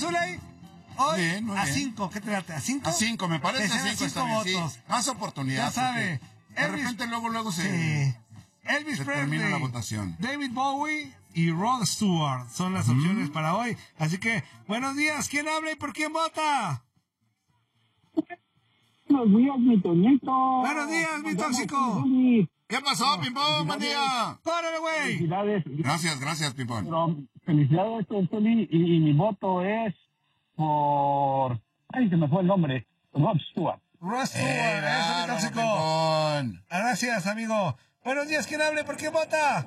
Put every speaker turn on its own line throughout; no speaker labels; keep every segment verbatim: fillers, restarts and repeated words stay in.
Zuley, hoy
bien, muy
a
bien.
cinco, ¿qué te late? ¿A cinco?
A cinco, me parece, a cinco, está bien,
votos.
sí. Más oportunidad.
Ya sabe.
De
Elvis,
repente luego, luego se,
sí. Elvis
se
Presley,
termina la votación.
David Bowie y Rod Stewart son las opciones mm. para hoy. Así que, buenos días. ¿Quién habla y por quién vota?
Buenos días, mi Toñito.
Buenos días, mi tóxico.
¿Qué pasó, Pimpón? Buen día.
¡Córrele, güey!
Felicidades.
Gracias, gracias, Pimpón.
Pero, felicidades, Tony, y, y mi voto es por... Ay, se me fue el nombre. Rod Stewart.
Rod Stewart,
eh,
eso, mi tóxico.
Pimpón.
Gracias, amigo. Buenos días, ¿quién hable? ¿Por quién vota?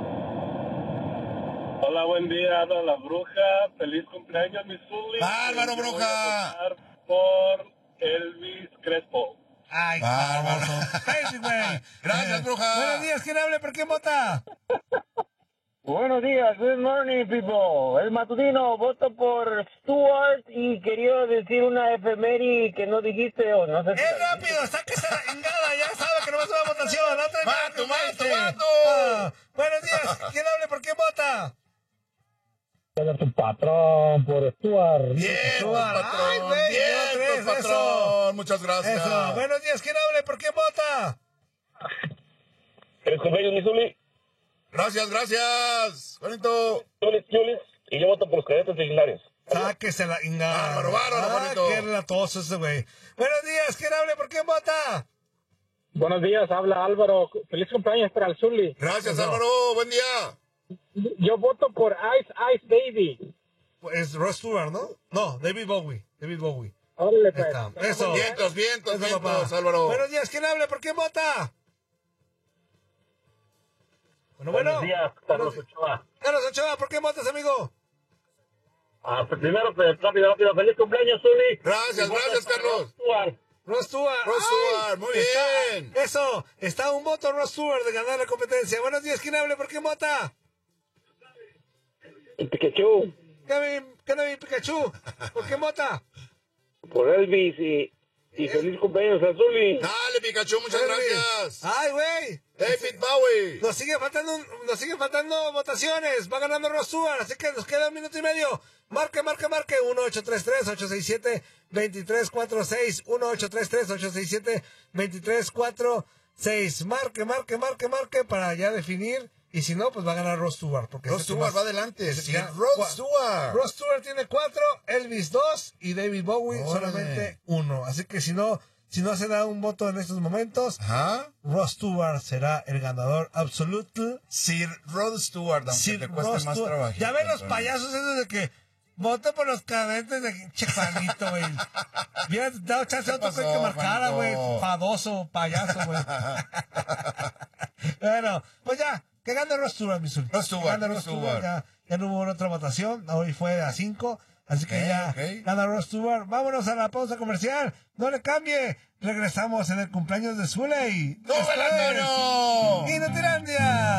Hola, buen día, habla la bruja. Feliz cumpleaños, mi Zully.
¡Bárbaro, bruja!
Por Elvis Crespo.
Ay, bárbaro. Crazy, güey.
Gracias, bruja.
Buenos días, ¿quién hable? ¿Por quién vota?
Buenos días, good morning, people. El matutino, voto por Stewart y quería decir una efeméride que no dijiste o no sé.
¡Es rápido! ¡Sáquese la chingada! Ya sabe que no va a ser una votación. ¡No te
¡Mato, mato, mato!
Ah, buenos días, ¿quién hable? ¿Por quién vota?
Por tu patrón, por Stewart.
Bien,
Stewart.
patrón.
Ay, güey,
Bien,
tres,
patrón.
eso.
Muchas gracias.
Eso. Buenos días, ¿quién hable? ¿Por quién vota?
¿Feliz cumpleaños, mi Zully?
Gracias, gracias. Bonito.
Julis, Julis, y yo voto por los cadetes legendarios.
Sáquese la ingada.
Bárbaro, bárbaro,
ah,
bonito.
qué relatoso ese güey. Buenos días, ¿quién hable? ¿Por quién vota?
Buenos días, habla Álvaro. Feliz cumpleaños para el Zully.
Gracias, Álvaro. Buen día.
Yo voto por Ice Ice Baby.
Es Rod Stewart, ¿no? No, David Bowie. David Bowie.
Órale, pues.
Eso.
Vientos, vientos,
Eso,
vientos,
papá.
Álvaro.
Buenos días, ¿quién hable? ¿Por quién vota? Bueno, bueno.
Buenos días, Carlos Ochoa.
Carlos Ochoa, ¿por qué votas, amigo?
Ah, pues primero, pues, rápido, rápido. Feliz cumpleaños, Zully.
Gracias, gracias, Carlos.
Rod Stewart.
Rod Stewart, muy bien.
Está, eso, está un voto Rod Stewart de ganar la competencia. Buenos días, ¿quién hable? ¿Por quién vota?
Pikachu.
Kevin, Kevin Pikachu, ¿por quién vota?
Por Elvis y, y feliz cumpleaños a Zully.
Dale, Pikachu, muchas
Elvis.
gracias.
Ay, güey.
David Bowie.
Nos sigue faltando, nos siguen faltando votaciones. Va ganando Rod Stewart, así que nos queda un minuto y medio. Marque, marque, marque. uno ocho tres tres, ocho seis siete, dos tres cuatro seis. uno ocho tres tres, ocho seis siete, dos tres cuatro seis. Marque, marque, marque, marque para ya definir. Y si no, pues va a ganar Rod Stewart. Porque
Rod Stewart va adelante. Sí, Rod Stewart.
Rod Stewart tiene cuatro, Elvis dos y David Bowie
Órale.
solamente uno. Así que si no... Si no se da un voto en estos momentos,
Ajá.
Rod Stewart será el ganador absoluto.
Sir Rod Stewart, aunque
Sir
te cueste
Rod
más
Stewart.
trabajo.
Ya ven los payasos esos de que voto por los cadetes de Chefanito, güey. Hubieras dado chance a otro
pasó,
güey que marcara, güey.
Juanito?
Fadoso, payaso, güey. Bueno, pues ya, que gane Rod Stewart, mi Zuli.
Rod Stewart,
Gana
Rod
Rod Stewart.
Stewart.
Ya, ya no hubo otra votación. Hoy fue a cinco. Así que
Ok,
ya
ok.
gana Rod Stewart. Vámonos a la pausa comercial. No le cambie. Regresamos en el cumpleaños de Zuley.
¡Súbela, Antonio!
¡Inutilandia!